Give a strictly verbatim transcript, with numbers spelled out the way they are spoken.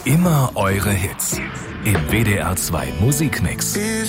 Immer eure Hits. Im W D R zwei Musikmix.